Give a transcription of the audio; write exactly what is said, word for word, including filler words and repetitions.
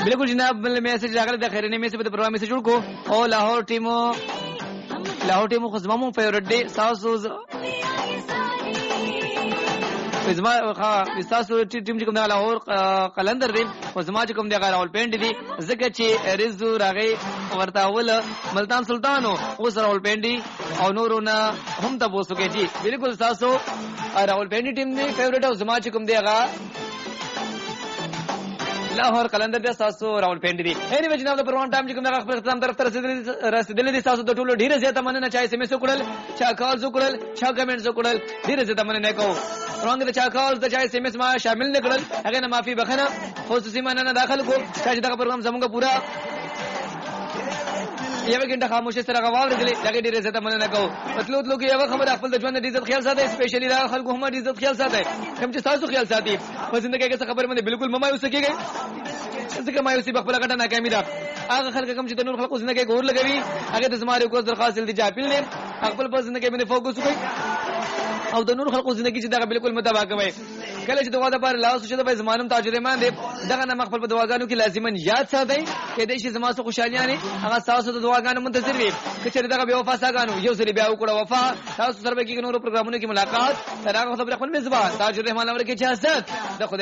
بالکل جناب میسج راغلی د خیرنې میسج په پروګرام میسج جوړ کو او لاهور ټیمو لاهور ټیمو خو زموږ فیورټ دی تاسو زما ښه تاسو ټیم چې کوم د لاهور قلندر دی او زما چې کوم د راول پینډ دی ځکه چې رزو راغی ورته اول ملتان سلطانو اوس راول پینډ او نورونه هم تاسو کې جی بالکل تاسو راول پینډ ټیم دی فیورټ او زما چې کوم دی هغه لاهور قلندر د تاسو راول پینډ دی اینی وجه نه د پروګرام ټایم چې کوم د خپل ختم طرف ته رسیدل دي تاسو د ټولو ډیره زیاته مننه چا سمې سو کړل چا کال سو کړل چا کمنټ سو کړل ډیره زیاته مننه کوم رنګ د چا کال د چا سمې ما شامل نه کړل هغه نه معافي بخنه خصوصي مننه داخل کو چې دا پروګرام زموږ پورا یو غنټه خاموشه سره غواړل دي لکه ډیره زیاته مننه کوم مطلب لوګي یو خبر خپل د ژوند د عزت خیال ساتي سپیشلی دا خلکو هم د عزت خیال ساتي کوم چې تاسو خیال ساتي په ژوندۍ کې څه خبر باندې بالکل ممایوس کیږي ځکه مایوسی په خپل غټه ناکامي ده هغه خلک کوم چې د نور خلکو ژوند کې ګور لګوي هغه د زماره کو درخواست دي جاپیل نه خپل په ژوند کې باندې فوکس کوي او د نور خلکو ژوند کې چې دا بالکل متابعه کوي کله چې دغه د پر لاس شته به زمانم تاجرمان دي دغه نه مخفل په دواګانو کې لازمن یاد ساتي کې د شي زما سره خوشاليانه هغه تاسو د دواګانو منتظر وي چې دغه به وفا ساګانو یو سری بیا وکړه وفا تاسو سره به کې نور پروګرامونو کې ملاقات تر هغه خبره خپل میزبان تاج الرحمن اور کې اجازه د